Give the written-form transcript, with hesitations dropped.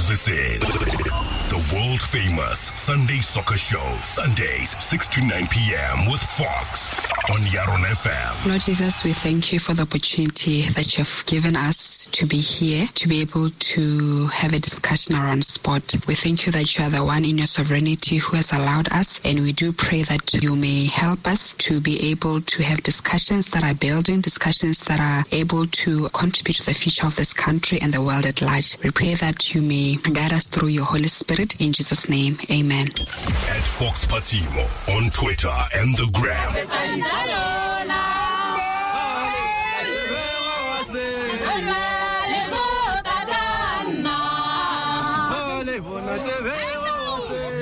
This is the world famous Sunday Soccer Show. Sundays, 6 to 9 p.m. with Fox on Yaron FM. Lord Jesus, we thank you for the opportunity that you have given us to be here, to be able to have a discussion around sport. We thank you that you are the one in your sovereignty who has allowed us, and we do pray that you may help us to be able to have discussions that are building, discussions that are able to contribute to the future of this country and the world at large. We pray that you may guide us through your Holy Spirit. In Jesus' name, amen. At Fox Patimo on Twitter and the gram.